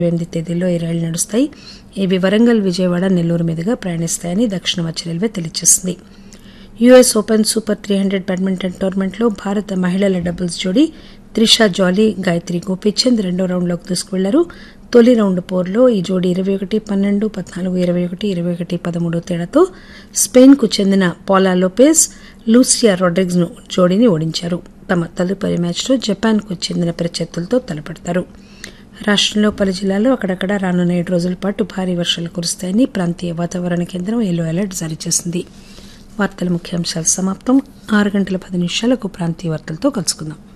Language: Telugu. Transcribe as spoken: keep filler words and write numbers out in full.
ఎనిమిది తేదీల్లో ఈ రైళ్లు నడుస్తాయి. ఇవి వరంగల్, విజయవాడ, నెల్లూరు మీదుగా ప్రయాణిస్తాయని దక్షిణ మధ్య రైల్వే తెలియజేసింది. US open super three hundred badminton టోర్నమెంట్లో భారత మహిళల డబుల్స్ జోడీ త్రిషా జాలీ, గాయత్రి గోపీచంద్ రెండో రౌండ్లోకి దూసుకువెళ్లారు. తొలి రౌండ్ పోరులో ఈ జోడీ ఇరవై ఒకటి పన్నెండు, పద్నాలుగు ఇరవై ఒకటి, ఇరవై ఒకటి పదమూడు తేడాతో స్పెయిన్కు చెందిన పాలా లోపెజ్, లూసియా రోడ్రిగ్స్ జోడీని ఓడించారు. తమ తదుపరి మ్యాచ్లో జపాన్కు చెందిన ప్రత్యర్థులతో తలపడతారు. రాష్టంలో పలు జిల్లాల్లో అక్కడక్కడ రానున్న ఏడు రోజుల పాటు భారీ వర్షాలు కురుస్తాయని ప్రాంతీయ వాతావరణ కేంద్రం ఎల్లో అలర్ట్ జారీ చేసింది. వార్తల ముఖ్యాంశాలు సమాప్తం. ఆరు గంటల పది నిమిషాలకు ప్రాంతీయ వార్తలతో కలుసుకుందాం.